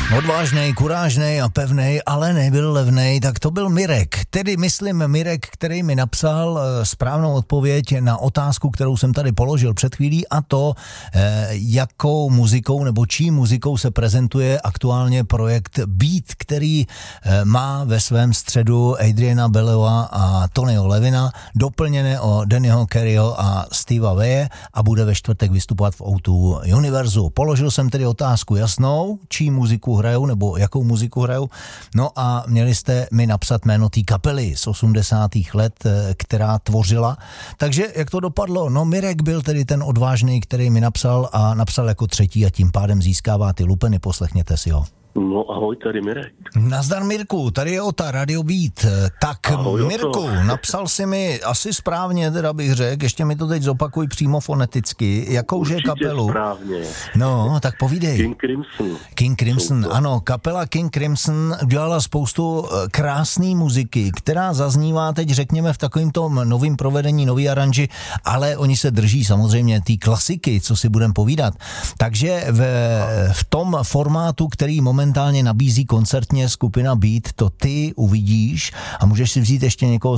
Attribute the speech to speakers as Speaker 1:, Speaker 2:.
Speaker 1: Odvážnej, kurážnej a pevnej, ale nebyl levnej, tak to byl Mirek. Tedy myslím Mirek, který mi napsal správnou odpověď na otázku, kterou jsem tady položil před chvílí, a to, jakou muzikou nebo čí muzikou se prezentuje aktuálně projekt Beat, který má ve svém středu Adriana Bellewa a Tonyho Levina, doplněné o Dannyho Careyho a Stevea Vaye, a bude ve čtvrtek vystupovat v O2 Univerzu. Položil jsem tedy otázku jasnou, čí muziku hrajou nebo jakou muziku hrajou, no a měli jste mi napsat jméno té kapely z 80. let, která tvořila. Takže jak to dopadlo? No Mirek byl tedy ten odvážný, který mi napsal a napsal jako třetí a tím pádem získává ty lupeny, poslechněte si ho.
Speaker 2: No ahoj, tady Mirek.
Speaker 1: Nazdar Mirku, tady je Ota, Radio Beat. Tak ahoj, Mirku, napsal si mi asi správně, teda bych řekl, ještě mi to teď zopakuj přímo foneticky, jakouže kapelu.
Speaker 2: Správně.
Speaker 1: No, tak povídej.
Speaker 2: King Crimson,
Speaker 1: ano, kapela King Crimson udělala spoustu krásné muziky, která zaznívá teď, řekněme, v takovým tom novým provedení, nový aranži, ale oni se drží samozřejmě té klasiky, co si budeme povídat. Takže v tom formátu, který momentálně nabízí koncertně skupina Beat, to ty uvidíš a můžeš si vzít ještě někoho